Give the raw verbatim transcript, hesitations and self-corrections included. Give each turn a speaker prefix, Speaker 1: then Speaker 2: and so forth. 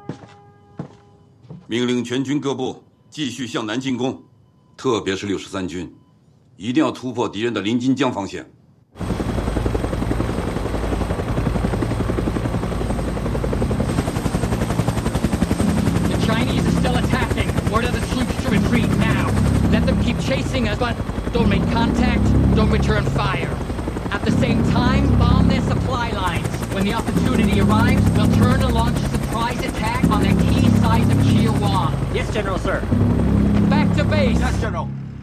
Speaker 1: 命令全军各部继续向南进攻，特别是六十三军，一定要突破敌人的临津江防线。
Speaker 2: The Chinese are still attacking. Order the troops to retreat now. Let them keep chasing us, but don't make contact, don't return fire. At the same time, bomb their supply lines. When the opportunity arrives, they'll turn and launch a surprise attack on the key sites of Chirwan.
Speaker 3: Yes, General, sir.
Speaker 2: Back to base.
Speaker 3: Yes, General.